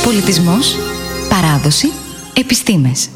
Πολιτισμός, παράδοση, επιστήμες.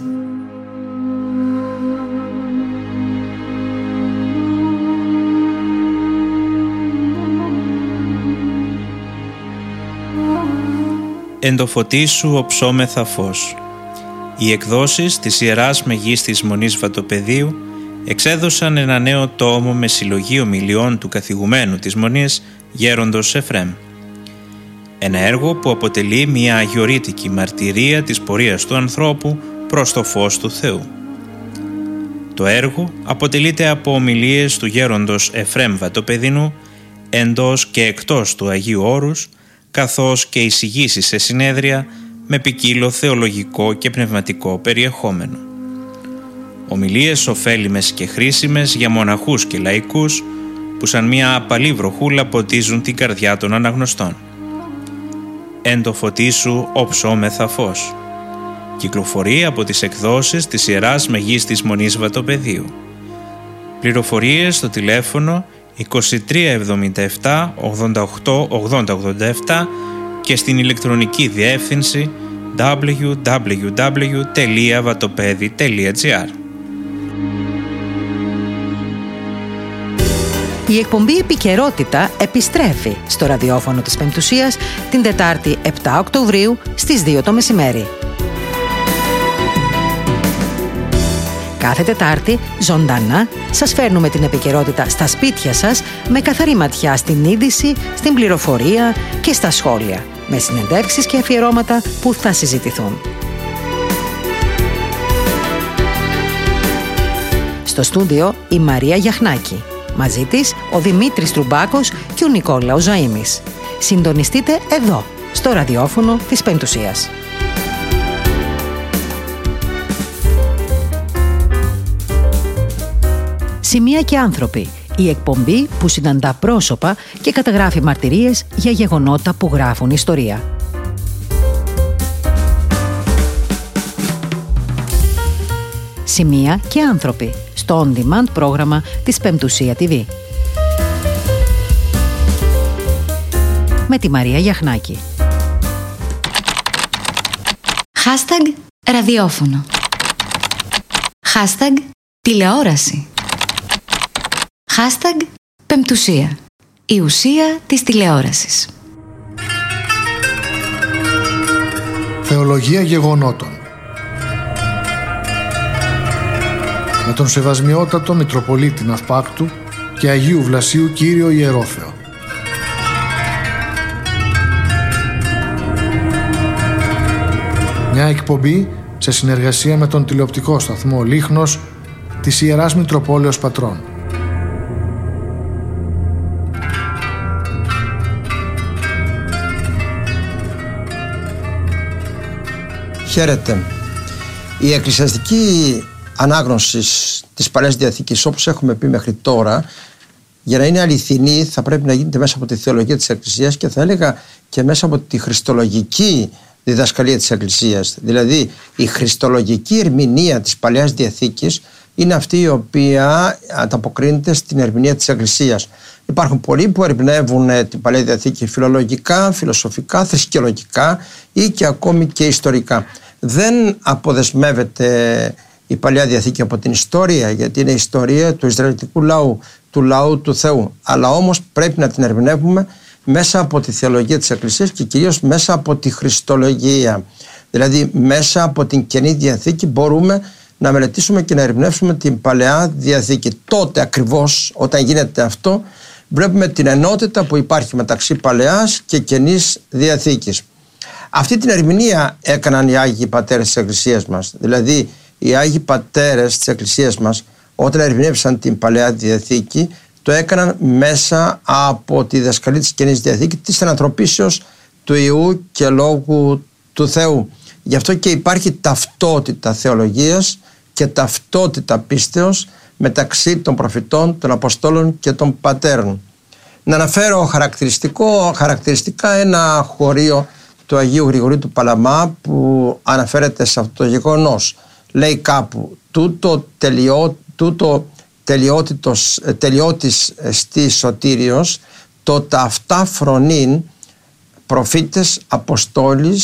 Εν το φωτί σου οψόμεθα φως. Οι εκδόσεις της Ιεράς Μεγίστης Μονής Βατοπεδίου εξέδωσαν ένα νέο τόμο με συλλογή ομιλιών του καθηγουμένου της Μονής Γέροντος Εφρέμ. Ένα έργο που αποτελεί μια αγιορείτικη μαρτυρία της πορείας του ανθρώπου προς το φως του Θεού. Το έργο αποτελείται από ομιλίες του Γέροντος Εφρέμ Βατοπεδινού εντός και εκτός του Αγίου Όρους, καθώς και εισηγήσεις σε συνέδρια με ποικίλο θεολογικό και πνευματικό περιεχόμενο. Ομιλίες ωφέλιμες και χρήσιμες για μοναχούς και λαϊκούς που σαν μια απαλή βροχούλα ποτίζουν την καρδιά των αναγνωστών. Εν το φωτί σου οψόμεθα φως. Κυκλοφορεί από τις εκδόσεις της Ιεράς Μεγίστης Μονής Βατοπεδίου. Πληροφορίες στο τηλέφωνο 2377 88 8087 και στην ηλεκτρονική διεύθυνση www.vatopedi.gr. Η εκπομπή Επικαιρότητα επιστρέφει στο ραδιόφωνο της Πεμπτουσίας την Τετάρτη 7 Οκτωβρίου στις 2 το μεσημέρι. Κάθε Τετάρτη, ζωντανά, σας φέρνουμε την επικαιρότητα στα σπίτια σας με καθαρή ματιά στην είδηση, στην πληροφορία και στα σχόλια, με συνεντεύξεις και αφιερώματα που θα συζητηθούν. Στο στούντιο η Μαρία Γιαχνάκη. Μαζί της ο Δημήτρης Τρουμπάκος και ο Νικόλαος Ζαΐμης. Συντονιστείτε εδώ, στο ραδιόφωνο της Πεμπτουσίας. Σημεία και άνθρωποι. Η εκπομπή που συναντά πρόσωπα και καταγράφει μαρτυρίες για γεγονότα που γράφουν ιστορία. Σημεία και άνθρωποι. Στο on-demand πρόγραμμα της Πεμπτουσία TV. Με τη Μαρία Γιαχνάκη. Hashtag ραδιόφωνο. Hashtag τηλεόραση. Hashtag Πεμπτουσία. Η ουσία της τηλεόρασης. Θεολογία γεγονότων. Με τον Σεβασμιότατο Μητροπολίτη Ναυπάκτου και Αγίου Βλασίου Κύριο Ιερόθεο. Μια εκπομπή σε συνεργασία με τον τηλεοπτικό σταθμό Λίχνος της Ιεράς Μητροπόλεως Πατρών. Χαίρετε. Η εκκλησιαστική ανάγνωση της Παλαιάς Διαθήκης, όπως έχουμε πει μέχρι τώρα, για να είναι αληθινή θα πρέπει να γίνεται μέσα από τη θεολογία της Εκκλησίας και θα έλεγα και μέσα από τη χριστολογική διδασκαλία της Εκκλησίας. Δηλαδή η χριστολογική ερμηνεία της Παλαιάς Διαθήκης είναι αυτή η οποία ανταποκρίνεται στην ερμηνεία της Εκκλησίας. Υπάρχουν πολλοί που ερμηνεύουν την Παλαιά Διαθήκη φιλολογικά, φιλοσοφικά, θρησκεολογικά ή και ακόμη και ιστορικά. Δεν αποδεσμεύεται η Παλαιά Διαθήκη από την ιστορία, γιατί είναι η ιστορία του Ισραηλιτικού λαού, του λαού του Θεού. Αλλά όμως πρέπει να την ερμηνεύουμε μέσα από τη θεολογία της Εκκλησίας και κυρίως μέσα από τη χριστολογία. Δηλαδή μέσα από την Καινή Διαθήκη μπορούμε να μελετήσουμε και να ερμηνεύσουμε την Παλαιά Διαθήκη. Τότε ακριβώς όταν γίνεται αυτό βλέπουμε την ενότητα που υπάρχει μεταξύ Παλαιάς και Καινής Διαθήκης. Αυτή την ερμηνεία έκαναν οι Άγιοι Πατέρες της Εκκλησίας μας. Δηλαδή οι Άγιοι Πατέρες της Εκκλησίας μας όταν ερμηνεύσαν την Παλαιά Διαθήκη το έκαναν μέσα από τη διδασκαλία της Καινής Διαθήκης, της ανθρωπίσεως του Υιού και Λόγου του Θεού. Γι' αυτό και υπάρχει ταυτότητα θεολογίας και ταυτότητα πίστεως μεταξύ των προφητών, των Αποστόλων και των Πατέρων. Να αναφέρω χαρακτηριστικά ένα χωρίο του Αγίου Γρηγορίου του Παλαμά που αναφέρεται σε αυτό το γεγονός. Λέει κάπου τούτο τελειώτης στη σωτήριος το ταυτά φρονήν προφήτες, αποστόλης,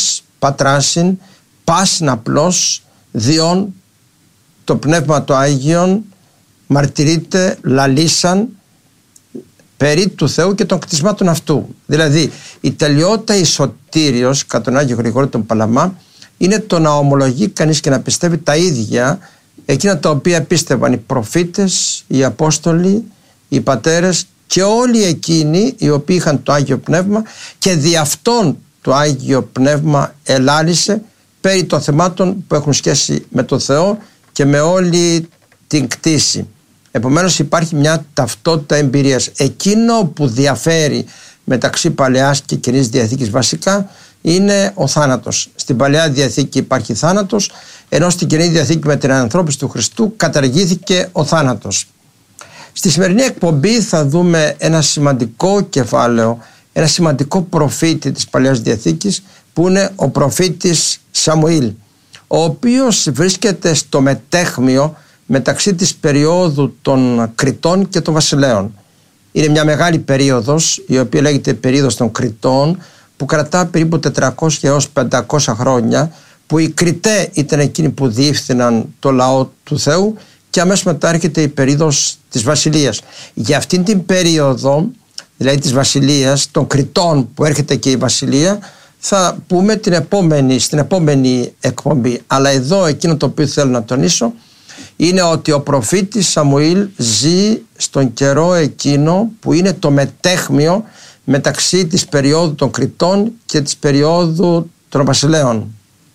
πατράσιν, πάσιν απλώς, διόν το Πνεύμα το Άγιον μαρτυρείται, λαλήσαν περί του Θεού και των κτισμάτων αυτού. Δηλαδή η τελειότητα η σωτήριος κατά τον Άγιο Γρηγόρη τον Παλαμά είναι το να ομολογεί κανείς και να πιστεύει τα ίδια εκείνα τα οποία πίστευαν οι προφήτες, οι Απόστολοι, οι πατέρες και όλοι εκείνοι οι οποίοι είχαν το Άγιο Πνεύμα και δι' αυτόν το Άγιο Πνεύμα ελάλησε περί των θεμάτων που έχουν σχέση με το Θεό και με όλη την κτήση. Επομένως υπάρχει μια ταυτότητα εμπειρίας. Εκείνο που διαφέρει μεταξύ Παλαιάς και Καινής Διαθήκης βασικά είναι ο θάνατος. Στην Παλαιά Διαθήκη υπάρχει θάνατος, ενώ στην Καινή Διαθήκη με την ανανθρώπιση του Χριστού καταργήθηκε ο θάνατος. Στη σημερινή εκπομπή θα δούμε ένα σημαντικό κεφάλαιο, ένα σημαντικό προφήτη της Παλαιάς Διαθήκης που είναι ο προφήτης Σαμουήλ, ο οποίος βρίσκεται στο μετέχμιο μεταξύ της περίοδου των Κριτών και των Βασιλέων. Είναι μια μεγάλη περίοδος η οποία λέγεται περίοδος των Κριτών που κρατά περίπου 400 έως 500 χρόνια, που οι Κριτέ ήταν εκείνοι που διεύθυναν το λαό του Θεού και αμέσως μετά έρχεται η περίοδος της Βασιλείας. Για αυτήν την περίοδο, δηλαδή της Βασιλείας, των Κριτών που έρχεται και η Βασιλεία, θα πούμε στην επόμενη εκπομπή. Αλλά εδώ εκείνο το οποίο θέλω να τονίσω είναι ότι ο προφήτης Σαμουήλ ζει στον καιρό εκείνο που είναι το μετέχμιο μεταξύ της περίοδου των Κριτών και της περίοδου των Βασιλέων.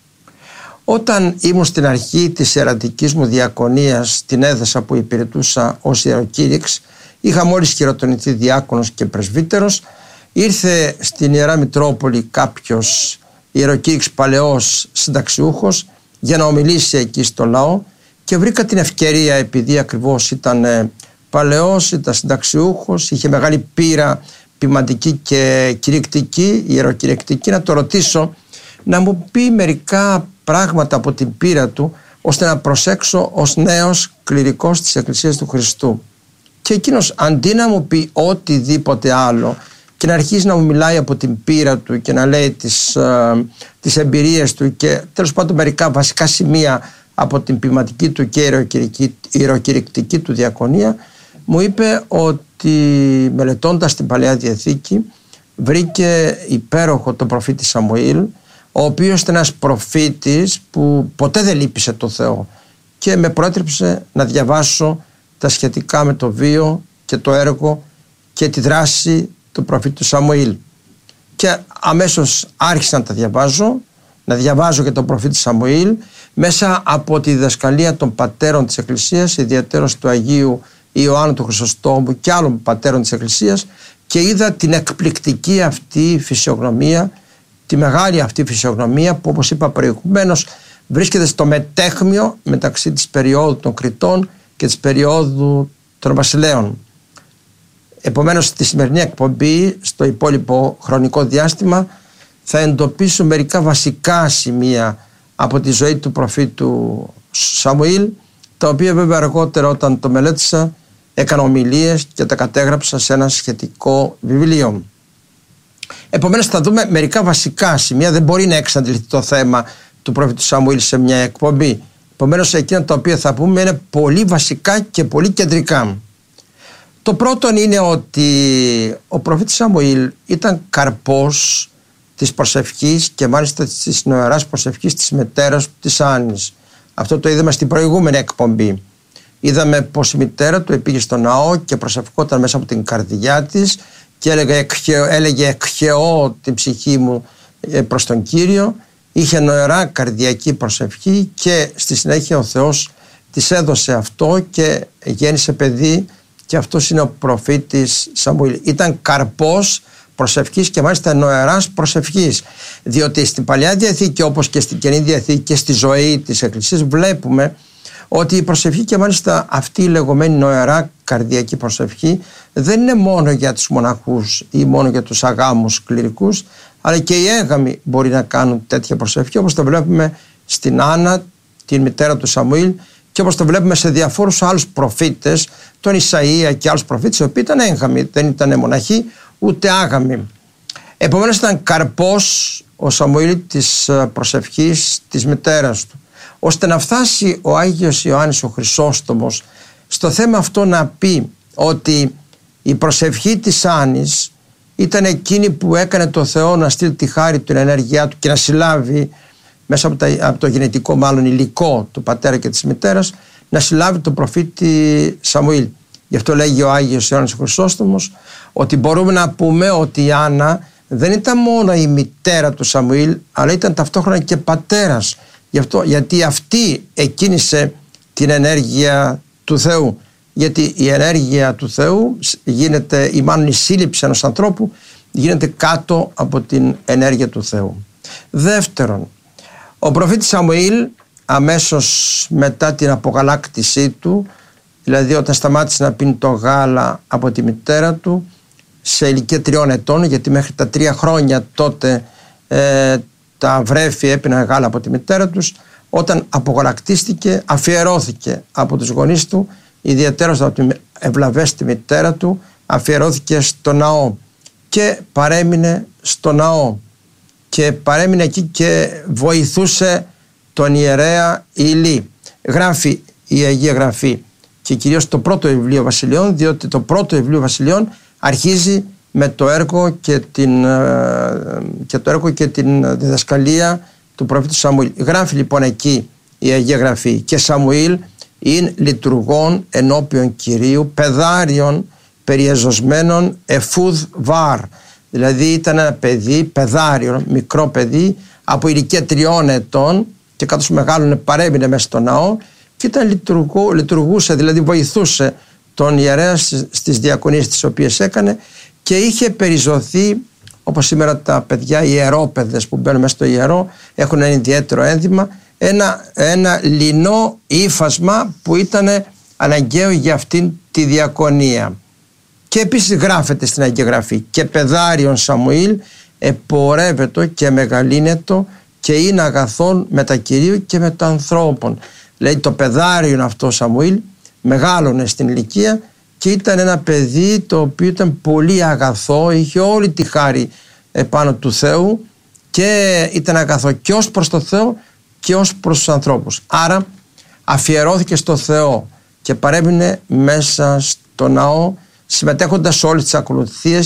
Όταν ήμουν στην αρχή της ιερατικής μου διακονίας στην Έδεσα που υπηρετούσα ως ιεροκήρυξ, είχα μόλις χειροτονηθεί διάκονος και πρεσβύτερος, ήρθε στην Ιερά Μητρόπολη κάποιος ιεροκήρυξ παλαιός συνταξιούχος για να ομιλήσει εκεί στο λαό και βρήκα την ευκαιρία, επειδή ακριβώς ήταν παλαιός, ήταν συνταξιούχος, είχε μεγάλη πείρα ποιμαντική και κηρυκτική, ιεροκηρυκτική, να το ρωτήσω να μου πει μερικά πράγματα από την πείρα του ώστε να προσέξω ως νέος κληρικός της Εκκλησίας του Χριστού. Και εκείνος αντί να μου πει οτιδήποτε άλλο και να αρχίσει να μου μιλάει από την πείρα του και να λέει τις εμπειρίες του και τέλος πάντων μερικά βασικά σημεία από την ποιηματική του και ιεροκηρυκτική του διακονία, μου είπε ότι μελετώντας την Παλαιά Διαθήκη βρήκε υπέροχο τον προφήτη Σαμουήλ, ο οποίος ήταν ένας προφήτης που ποτέ δεν λύπησε το Θεό, και με προέτρεψε να διαβάσω τα σχετικά με το βίο και το έργο και τη δράση του προφήτου Σαμουήλ. Και αμέσως άρχισα να τα διαβάζω, να διαβάζω και τον προφήτη Σαμουήλ μέσα από τη διδασκαλία των πατέρων της Εκκλησίας, ιδιαίτερως του Αγίου Ιωάννου του Χρυσοστόμου και άλλων πατέρων της Εκκλησίας, και είδα την εκπληκτική αυτή φυσιογνωμία, τη μεγάλη αυτή φυσιογνωμία που, όπως είπα προηγουμένως, βρίσκεται στο μετέχμιο μεταξύ της περίοδου των Κριτών και της περίοδου των Βασιλέων. Επομένως, στη σημερινή εκπομπή, στο υπόλοιπο χρονικό διάστημα, θα εντοπίσω μερικά βασικά σημεία από τη ζωή του προφήτου Σαμουήλ, τα οποία βέβαια αργότερα όταν το μελέτησα έκανα ομιλίες και τα κατέγραψα σε ένα σχετικό βιβλίο. Επομένως θα δούμε μερικά βασικά σημεία, δεν μπορεί να εξαντληθεί το θέμα του προφήτου Σαμουήλ σε μια εκπομπή. Επομένως εκείνα τα οποία θα πούμε είναι πολύ βασικά και πολύ κεντρικά. Το πρώτο είναι ότι ο προφήτης Σαμουήλ ήταν καρπός της προσευχής και μάλιστα της νοεράς προσευχής της μητέρας του, της Άννης. Αυτό το είδαμε στην προηγούμενη εκπομπή. Είδαμε πως η μητέρα του πήγε στο ναό και προσευχόταν μέσα από την καρδιά της και έλεγε εκχεώ την ψυχή μου προς τον Κύριο. Είχε νοερά καρδιακή προσευχή και στη συνέχεια ο Θεός της έδωσε αυτό και γέννησε παιδί, και αυτός είναι ο προφήτης Σαμουήλ. Ήταν καρπός προσευχής και μάλιστα νοεράς προσευχής, διότι στην Παλαιά Διαθήκη όπως και στην Καινή Διαθήκη και στη ζωή της Εκκλησίας βλέπουμε ότι η προσευχή και μάλιστα αυτή η λεγόμενη νοερά καρδιακή προσευχή δεν είναι μόνο για τους μοναχούς ή μόνο για τους αγάμους κληρικούς, αλλά και οι έγαμοι μπορεί να κάνουν τέτοια προσευχή, όπως το βλέπουμε στην Άννα, την μητέρα του Σαμουήλ, και όπως το βλέπουμε σε διαφόρους άλλους προφήτες, τον Ισαΐα και άλλους προφήτες, οι οποίοι ήταν έγαμοι, δεν ήταν μοναχοί ούτε άγαμοι. Επομένως ήταν καρπός ο Σαμουήλ της προσευχής της μητέρας του, ώστε να φτάσει ο Άγιος Ιωάννης ο Χρυσόστομος στο θέμα αυτό να πει ότι η προσευχή της Άννης ήταν εκείνη που έκανε το Θεό να στείλει τη χάρη του, την ενέργειά του και να συλλάβει μέσα από το γενετικό μάλλον υλικό του πατέρα και της μητέρας, να συλλάβει τον προφήτη Σαμουήλ. Γι' αυτό λέγει ο Άγιος Ιωάννης ο Χρυσόστομος ότι μπορούμε να πούμε ότι η Άννα δεν ήταν μόνο η μητέρα του Σαμουήλ, αλλά ήταν ταυτόχρονα και πατέρας. Γιατί αυτή εκκίνησε την ενέργεια του Θεού. Γιατί η ενέργεια του Θεού γίνεται, ή μάλλον η σύλληψη ενός ανθρώπου γίνεται κάτω από την ενέργεια του Θεού. Δεύτερον, ο προφήτης Σαμουήλ αμέσως μετά την απογαλάκτησή του, δηλαδή όταν σταμάτησε να πίνει το γάλα από τη μητέρα του σε ηλικία 3 ετών, γιατί μέχρι τα 3 χρόνια τότε τα βρέφη έπιναν γάλα από τη μητέρα τους, όταν απογαλακτίστηκε αφιερώθηκε από τους γονείς του, ιδιαίτερα από την ευλαβέστη μητέρα του, αφιερώθηκε στο ναό και παρέμεινε στο ναό και παρέμεινε εκεί και βοηθούσε τον ιερέα Ηλί. Γράφει η Αγία Γραφή και κυρίως το πρώτο βιβλίο Βασιλειών, διότι το πρώτο βιβλίο Βασιλειών αρχίζει με το έργο και την διδασκαλία του προφήτη Σαμουήλ. Γράφει λοιπόν εκεί η Αγία Γραφή: και Σαμουήλ είναι λειτουργών ενώπιον Κυρίου, παιδάριον περιεζωσμένων εφούδ βάρ. Δηλαδή ήταν ένα παιδί, παιδάριο, μικρό παιδί, από ηλικία 3 ετών και καθώς μεγάλωνε παρέμεινε μέσα στο ναό και λειτουργούσε, δηλαδή βοηθούσε τον ιερέα στις διακονίες τις οποίες έκανε και είχε περιζωθεί, όπως σήμερα τα παιδιά, οι ιερόπαιδες που μπαίνουν μέσα στο ιερό έχουν ένα ιδιαίτερο ένδυμα, ένα λινό ύφασμα που ήταν αναγκαίο για αυτήν τη διακονία. Και επίσης γράφεται στην Αγία Γραφή: και παιδάριον Σαμουήλ επορεύετο και μεγαλύνετο και είναι αγαθόν με τα Κυρίου και με τα ανθρώπων. Λέει το παιδάριον αυτό Σαμουήλ μεγάλωνε στην ηλικία και ήταν ένα παιδί το οποίο ήταν πολύ αγαθό, είχε όλη τη χάρη επάνω του Θεού και ήταν αγαθό και ως προς το Θεό και ως προς τους ανθρώπους. Άρα αφιερώθηκε στο Θεό και παρέμεινε μέσα στο ναό, συμμετέχοντας σε όλες τις ακολουθίες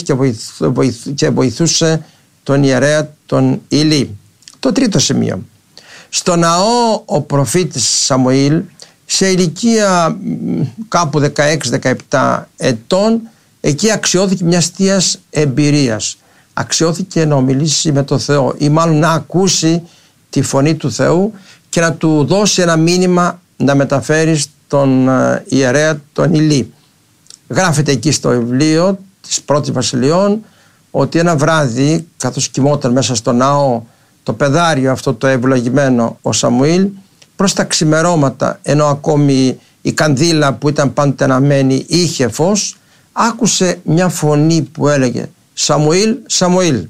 και βοηθούσε τον ιερέα τον Ηλί. Το τρίτο σημείο. Στο ναό ο προφήτης Σαμουήλ σε ηλικία κάπου 16-17 ετών, εκεί αξιώθηκε μιας θείας εμπειρίας. Αξιώθηκε να ομιλήσει με το Θεό ή μάλλον να ακούσει τη φωνή του Θεού και να του δώσει ένα μήνυμα να μεταφέρει στον ιερέα τον Ηλί. Γράφεται εκεί στο βιβλίο της Πρώτης Βασιλειών ότι ένα βράδυ, καθώς κοιμόταν μέσα στο ναό το παιδάριο αυτό το ευλογημένο ο Σαμουήλ, προς τα ξημερώματα, ενώ ακόμη η κανδύλα που ήταν πάντοτε αναμένη είχε φως, άκουσε μια φωνή που έλεγε «Σαμουήλ, Σαμουήλ».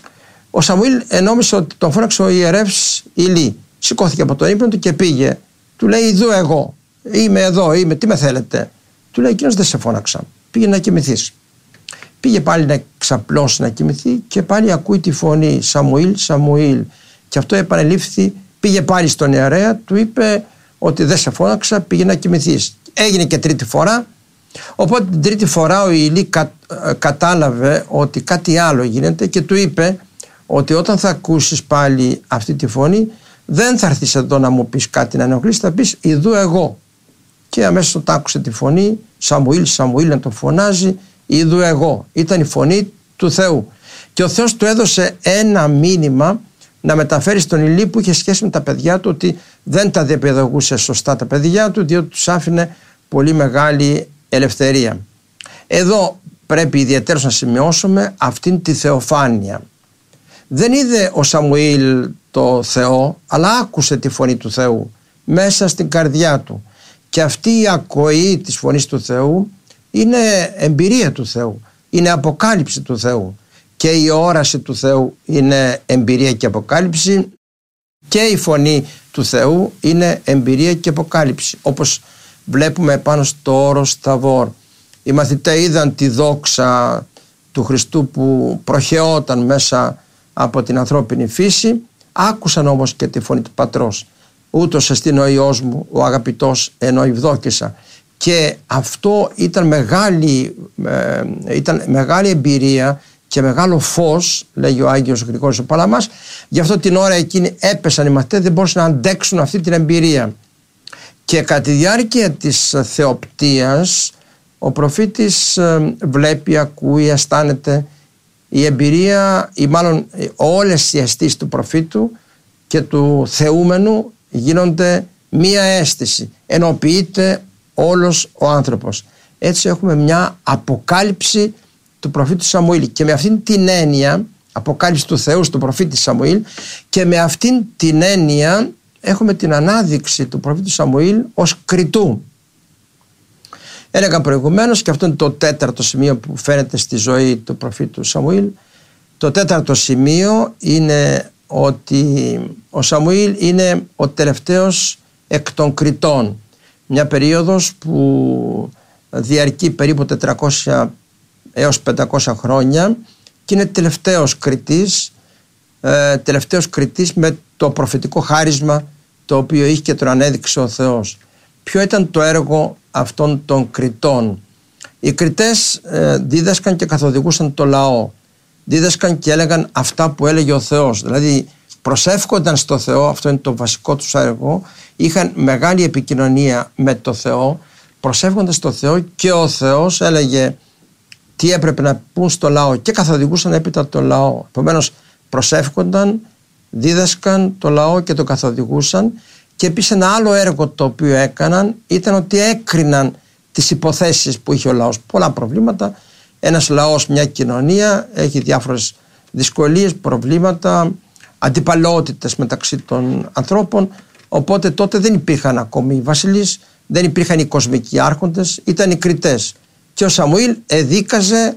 Ο Σαμουήλ νόμισε ότι τον φώναξε ο ιερεύς Ηλί. Σηκώθηκε από το ύπνο του και πήγε. Του λέει «Ιδού εγώ, είμαι εδώ, τι με θέλετε». Του λέει «Εκείνος δεν σε φώναξα, πήγε να κοιμηθείς». Πήγε πάλι να ξαπλώσει να κοιμηθεί και πάλι ακούει τη φωνή «Σαμουήλ, Σαμουήλ». Και αυτό επανελήφθη, πήγε πάλι στον ιερέα, του είπε ότι δεν σε φώναξα, πήγε να κοιμηθείς. Έγινε και τρίτη φορά, οπότε την τρίτη φορά ο Ηλί κατάλαβε ότι κάτι άλλο γίνεται και του είπε ότι όταν θα ακούσεις πάλι αυτή τη φωνή δεν θα έρθεις εδώ να μου πεις κάτι να ενοχλήσεις, θα πεις «Ιδού εγώ». Και αμέσως όταν άκουσε τη φωνή «Σαμουήλ, Σαμουήλ» να τον φωνάζει, «Ιδού εγώ». Ήταν η φωνή του Θεού. Και ο Θεός του έδωσε ένα μήνυμα να μεταφέρει στον Ηλί που είχε σχέση με τα παιδιά του, ότι δεν τα διαπαιδαγούσε σωστά τα παιδιά του, διότι τους άφηνε πολύ μεγάλη ελευθερία. Εδώ πρέπει ιδιαίτερα να σημειώσουμε αυτήν τη θεοφάνεια. Δεν είδε ο Σαμουήλ το Θεό, αλλά άκουσε τη φωνή του Θεού μέσα στην καρδιά του. Και αυτή η ακοή της φωνής του Θεού είναι εμπειρία του Θεού, είναι αποκάλυψη του Θεού. Και η όραση του Θεού είναι εμπειρία και αποκάλυψη και η φωνή του Θεού είναι εμπειρία και αποκάλυψη. Όπως βλέπουμε πάνω στο όρος Θαβόρ. Οι μαθητές είδαν τη δόξα του Χριστού που προχαιόταν μέσα από την ανθρώπινη φύση, άκουσαν όμως και τη φωνή του Πατρός. Ούτως εστίν ο Υιός μου, ο αγαπητός, ενώ ευδόκησα. Και αυτό ήταν μεγάλη εμπειρία και μεγάλο φως, λέγει ο Άγιος Γρηγόρης ο Παλαμάς. Γι' αυτό την ώρα εκείνη έπεσαν οι μαθητές, δεν μπορούσαν να αντέξουν αυτή την εμπειρία. Και κατά τη διάρκεια της θεοπτείας ο προφήτης βλέπει, ακούει, αισθάνεται. Η εμπειρία, ή μάλλον όλες οι αισθήσεις του προφήτου και του θεούμενου γίνονται μία αίσθηση. Ενοποιείται όλος ο άνθρωπος. Έτσι έχουμε μια αποκάλυψη του προφήτου Σαμουήλ. Και με αυτήν την έννοια, αποκάλυψη του Θεού στον προφήτη Σαμουήλ, και με αυτήν την έννοια έχουμε την ανάδειξη του προφήτου Σαμουήλ ως κριτού. Έλεγα προηγουμένως, και αυτό είναι το 4ο σημείο που φαίνεται στη ζωή του προφήτου Σαμουήλ. Το 4ο σημείο είναι ότι ο Σαμουήλ είναι ο τελευταίος εκ των κριτών. Μια περίοδος που διαρκεί περίπου 400 έως 500 χρόνια και είναι τελευταίος κριτής με το προφητικό χάρισμα το οποίο είχε και τον ανέδειξε ο Θεός. Ποιο ήταν το έργο αυτών των κριτών? Οι κριτές δίδασκαν και καθοδηγούσαν το λαό. Δίδασκαν και έλεγαν αυτά που έλεγε ο Θεός. Δηλαδή προσεύχονταν στο Θεό, αυτό είναι το βασικό τους έργο. Είχαν μεγάλη επικοινωνία με το Θεό, προσεύχονταν στο Θεό και ο Θεός έλεγε τι έπρεπε να πούν στο λαό και καθοδηγούσαν έπειτα το λαό. Επομένως προσεύχονταν, δίδασκαν το λαό και το καθοδηγούσαν. Και επίσης ένα άλλο έργο το οποίο έκαναν ήταν ότι έκριναν τις υποθέσεις που είχε ο λαός. Πολλά προβλήματα. Ένας λαός, μια κοινωνία έχει διάφορες δυσκολίες, προβλήματα, αντιπαλότητες μεταξύ των ανθρώπων. Οπότε τότε δεν υπήρχαν ακόμη οι βασιλείς, δεν υπήρχαν οι κοσμικοί άρχοντες, ήταν οι κριτές. Και ο Σαμουήλ εδίκαζε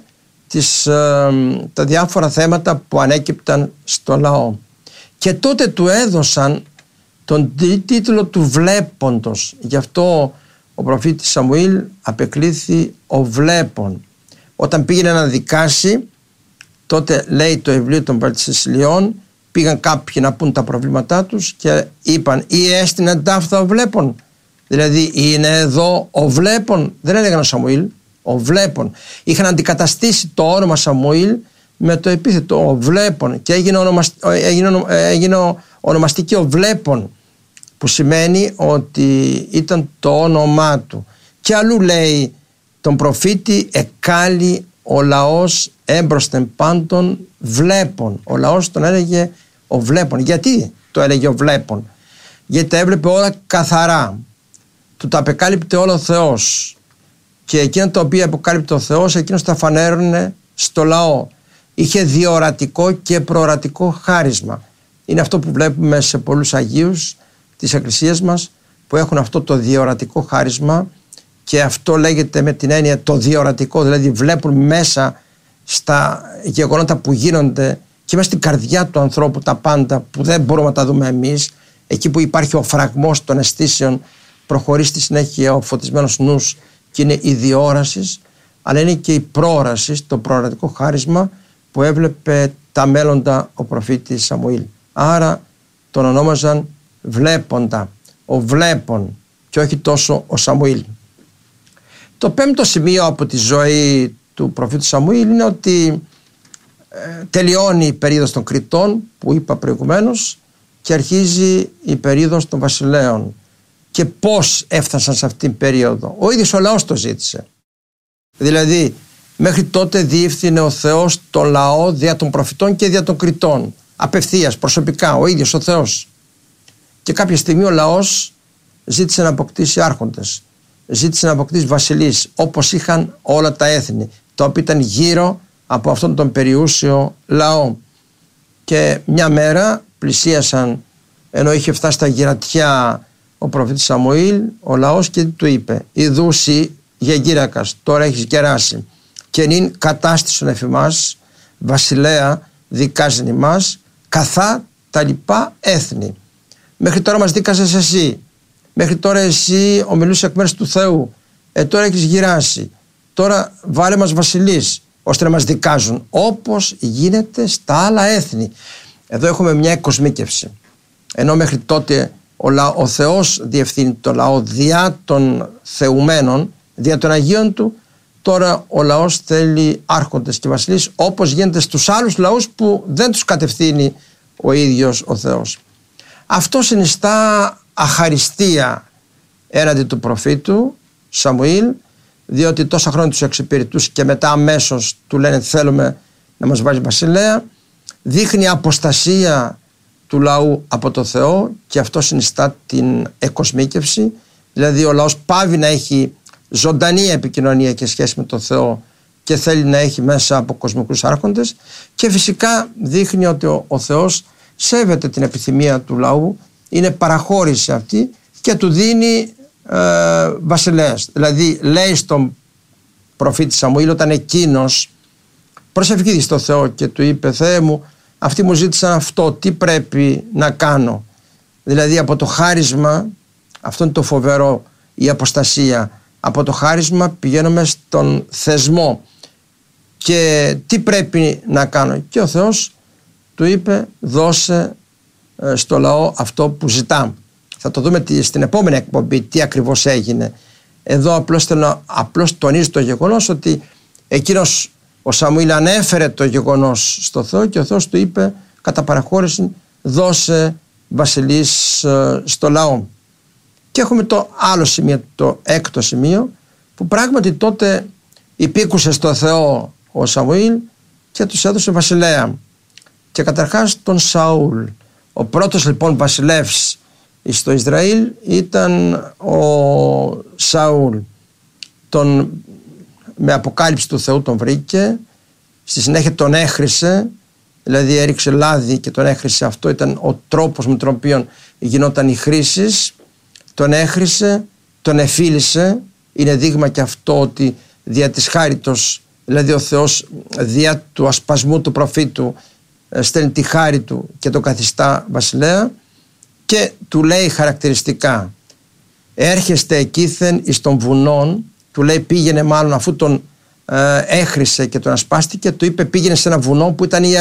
τα διάφορα θέματα που ανέκυπταν στο λαό. Και τότε του έδωσαν τον τίτλο του βλέποντος. Γι' αυτό ο προφήτης Σαμουήλ απεκλήθη ο βλέπων. Όταν πήγαινε να δικάσει, τότε λέει το βιβλίο των Παρισισιλιών, πήγαν κάποιοι να πούν τα προβλήματά τους και είπαν ή έστεινε ταύτα ο βλέπων. Δηλαδή είναι εδώ ο βλέπων. Δεν έλεγαν ο Σαμουήλ, ο βλέπων. Είχαν αντικαταστήσει το όνομα Σαμουήλ με το επίθετο ο βλέπων και έγινε ονομαστική ο βλέπων, που σημαίνει ότι ήταν το όνομά του. Και αλλού λέει τον προφήτη εκάλει ο λαός έμπροσθεν πάντων βλέπων. Ο λαός τον έλεγε ο βλέπων. Γιατί το έλεγε ο βλέπων? Γιατί τα έβλεπε όλα καθαρά. Του τα απεκάλυπτε όλο ο Θεός. Και εκείνα τα οποία αποκάλυπτε ο Θεός, εκείνος τα φανέρωνε στο λαό. Είχε διορατικό και προορατικό χάρισμα. Είναι αυτό που βλέπουμε σε πολλούς Αγίους της Εκκλησίας μας που έχουν αυτό το διορατικό χάρισμα, και αυτό λέγεται με την έννοια το διορατικό, δηλαδή βλέπουν μέσα στα γεγονότα που γίνονται και μέσα στην καρδιά του ανθρώπου τα πάντα που δεν μπορούμε να τα δούμε εμείς. Εκεί που υπάρχει ο φραγμός των αισθήσεων προχωρεί στη συνέχεια ο φωτισμένος νους και είναι η διόραση, αλλά είναι και η προόραση, το προορατικό χάρισμα που έβλεπε τα μέλλοντα ο προφήτης Σαμουήλ. Άρα τον ονόμαζαν βλέποντα, ο βλέπων, και όχι τόσο ο Σαμουήλ. Το πέμπτο σημείο από τη ζωή του προφήτου Σαμουήλ είναι ότι τελειώνει η περίοδος των κριτών που είπα προηγουμένως και αρχίζει η περίοδος των βασιλέων. Και πώς έφτασαν σε αυτήν την περίοδο? Ο ίδιος ο λαός το ζήτησε. Δηλαδή μέχρι τότε διεύθυνε ο Θεός το λαό δια των προφητών και δια των κριτών, απευθείας, προσωπικά, ο ίδιος ο Θεός. Και κάποια στιγμή ο λαός ζήτησε να αποκτήσει άρχοντες, ζήτησε να αποκτήσει βασιλείς, όπως είχαν όλα τα έθνη, τα οποία ήταν γύρω από αυτόν τον περιούσιο λαό. Και μια μέρα πλησίασαν, ενώ είχε φτάσει στα γυρατιά ο προφήτης Σαμουήλ, ο λαός, και του είπε: «Ιδούσι γεγύρακας, τώρα έχεις γεράσει, και νυν κατάστησον εφημάς, βασιλέα δικάζεν ημάς, καθά τα λοιπά έθνη». Μέχρι τώρα μας δίκαζες εσύ, μέχρι τώρα εσύ ομιλούσες εκ μέρους του Θεού, τώρα έχεις γυράσει, τώρα βάλε μας βασιλείς, ώστε να μας δικάζουν, όπως γίνεται στα άλλα έθνη. Εδώ έχουμε μια εκκοσμίκευση. Ενώ μέχρι τότε ο Θεός διευθύνει το λαό διά των θεουμένων, διά των Αγίων του, τώρα ο λαός θέλει άρχοντες και βασιλείς, όπως γίνεται στους άλλους λαούς που δεν τους κατευθύνει ο ίδιος ο Θεός. Αυτό συνιστά αχαριστία έναντι του προφήτου Σαμουήλ, διότι τόσα χρόνια τους εξυπηρετούσε και μετά αμέσως του λένε θέλουμε να μας βάλει βασιλέα. Δείχνει αποστασία του λαού από το Θεό και αυτό συνιστά την εκκοσμίκευση, δηλαδή ο λαός πάβει να έχει ζωντανή επικοινωνία και σχέση με τον Θεό και θέλει να έχει μέσα από κοσμικούς άρχοντες, και φυσικά δείχνει ότι ο Θεός σέβεται την επιθυμία του λαού, είναι παραχώρηση αυτή και του δίνει βασιλέας. Δηλαδή λέει στον προφήτη Σαμουήλ, όταν εκείνος προσευχήθηκε στο Θεό και του είπε Θεέ μου, αυτοί μου ζήτησαν αυτό, τι πρέπει να κάνω? Δηλαδή από το χάρισμα, αυτό είναι το φοβερό, η αποστασία, από το χάρισμα πηγαίνουμε στον θεσμό και τι πρέπει να κάνω? Και ο Θεός του είπε δώσε στο λαό αυτό που ζητά. Θα το δούμε στην επόμενη εκπομπή τι ακριβώς έγινε. Εδώ απλώς τονίζει το γεγονός ότι εκείνος ο Σαμουήλ ανέφερε το γεγονός στο Θεό και ο Θεός του είπε κατά παραχώρηση δώσε βασιλείς στο λαό. Και έχουμε το άλλο σημείο, το έκτο σημείο, που πράγματι τότε υπήκουσε στο Θεό ο Σαμουήλ και τους έδωσε βασιλέα. Και καταρχάς τον Σαούλ. Ο πρώτος λοιπόν βασιλεύς στο Ισραήλ ήταν ο Σαούλ. Με αποκάλυψη του Θεού τον βρήκε, στη συνέχεια τον έχρισε, δηλαδή έριξε λάδι και τον έχρισε. Αυτό ήταν ο τρόπος με τον οποίο γινόταν η χρήση. Τον έχρισε, τον εφίλησε. Είναι δείγμα και αυτό ότι δια της χάριτος, δηλαδή ο Θεός δια του ασπασμού του προφήτου στέλνει τη χάρη του και τον καθιστά βασιλέα και του λέει χαρακτηριστικά έρχεστε εκείθεν εις των βουνών, του λέει πήγαινε, μάλλον αφού τον έχρισε και τον ασπάστηκε, του είπε πήγαινε σε ένα βουνό που ήταν ιερό.